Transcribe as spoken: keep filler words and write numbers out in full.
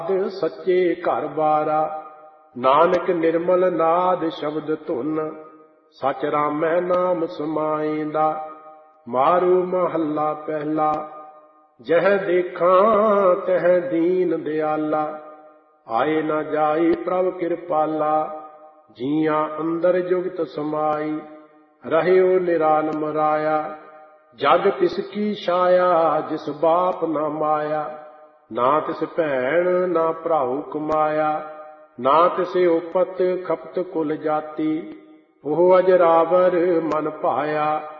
सच्चे घर बारा। नानक निर्मल नाद शब्द धुन, सच रामै नाम समाइंदा। मारू महला पहला, जह देखा तह दीन दयाला। आए न जाई प्रभ कृपाला, जिया अंदर जुगत समाई। रहयो निरालम राया, जग तिसकी छाया। जिस बाप ना माया, ना तिस भैन ना भराऊ कमाया। ना तिसे उपत खपत कुल जाती, ओह अजरावर मन भाया।